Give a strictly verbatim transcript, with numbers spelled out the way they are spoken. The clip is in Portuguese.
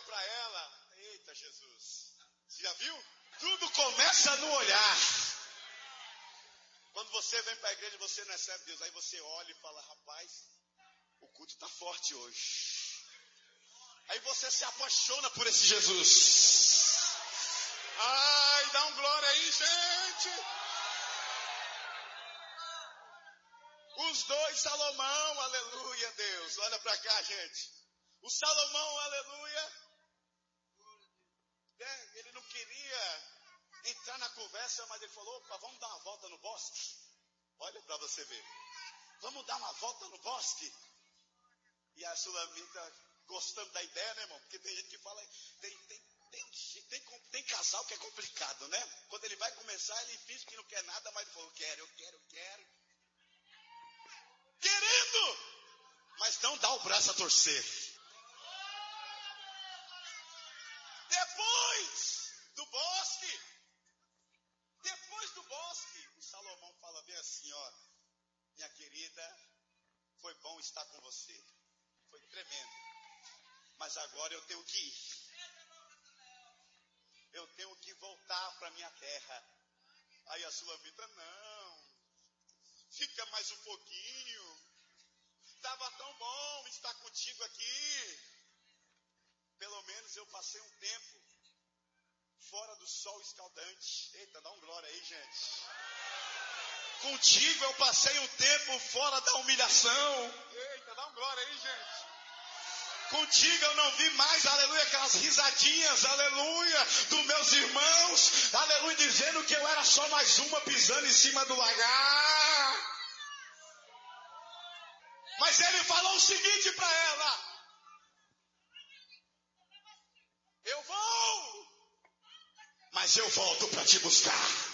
para ela. Eita, Jesus. Você já viu? Tudo começa no olhar. Quando você vem para a igreja, você não recebe Deus. Aí você olha e fala, rapaz, o culto está forte hoje. Aí você se apaixona por esse Jesus. Ai, dá um glória aí, gente. Os dois, Salomão, aleluia, Deus. Olha para cá, gente. O Salomão, aleluia. É, ele não queria entrar na conversa, mas ele falou, opa, vamos dar uma volta no bosque. Olha para você ver. Vamos dar uma volta no bosque. E a Sulamita gostando da ideia, né, irmão? Porque tem gente que fala, tem, tem, tem, tem, tem casal que é complicado, né? Quando ele vai começar, ele finge que não quer nada, mas ele falou, eu quero, eu quero, eu quero. Querendo, mas não dá o braço a torcer. Depois do bosque, depois do bosque, o Salomão fala bem assim, ó, minha querida, foi bom estar com você, foi tremendo, mas agora eu tenho que ir, eu tenho que voltar para minha terra. Aí a Sulamita, não, fica mais um pouquinho, estava tão bom estar contigo aqui, pelo menos eu passei um tempo fora do sol escaldante. Eita, dá um glória aí, gente. Contigo eu passei um tempo fora da humilhação. Eita, dá um glória aí, gente. Contigo eu não vi mais, aleluia, aquelas risadinhas, aleluia, dos meus irmãos, aleluia, dizendo que eu era só mais uma pisando em cima do lagar. Mas ele falou o seguinte para ela, eu vou, mas eu volto para te buscar.